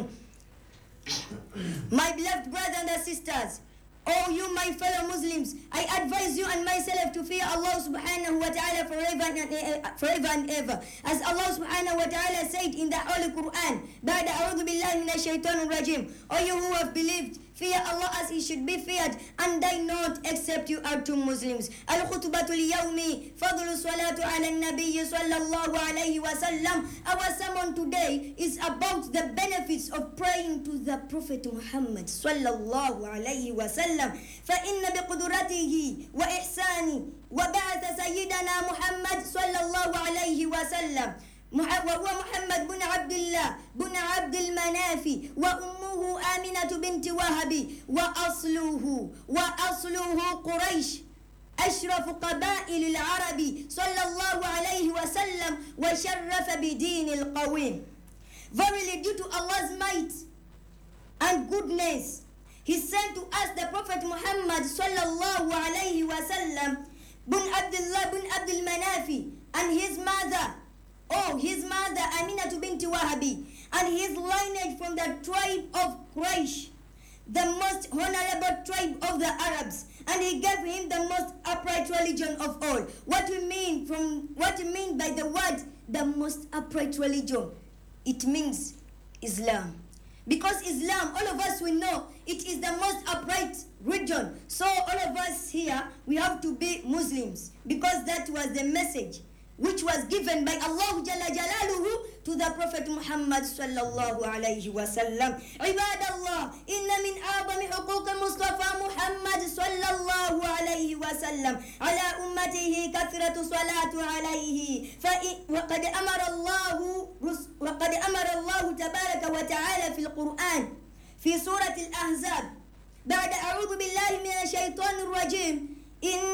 My beloved brothers and sisters, oh you my fellow Muslims, I advise you and myself to fear Allah subhanahu wa ta'ala forever and ever. As Allah subhanahu wa ta'ala said in the Holy Quran, بعد أعوذ بالله من الشيطان الرجيم, oh you who have believed, fear Allah as he should be feared, and die not except you are two Muslims. الخطبة اليوم فضل الصلاة على النبي صلى الله عليه وسلم. Our sermon today is about the benefits of praying to the Prophet Muhammad صلى الله عليه وسلم. فإن بقدرته وإحسانه وبعث سيدنا محمد صلى الله عليه وسلم وهو محمد بن عبد الله بن عبد المناف وأمه آمنة بنت وهب وأصله قريش أشرف قبائل العرب صلى الله عليه وسلم وشرف بدين القويم. Verily due to Allah's might and goodness, He sent to us the Prophet Muhammad صلى الله عليه وسلم بن عبد الله بن عبد المناف and his mother Aminatu binti Wahabi, and his lineage from the tribe of Quraysh, the most honorable tribe of the Arabs, and he gave him the most upright religion of all. What we mean by the word the most upright religion? It means Islam. Because Islam, all of us we know, it is the most upright religion. So all of us here, we have to be Muslims, because that was the message which was given by Allah Jalla Jalaluhu to the Prophet Muhammad sallallahu alayhi wa sallam. Ibadallah, inna min a'zami huquq Mustafa Muhammad sallallahu alayhi wa sallam ala ummatihi kathratu salatu alayhi. وقد أمر الله تبارك وتعالى في القرآن في سورة الأحزاب بعد أعوذ بالله من الشيطان الرجيم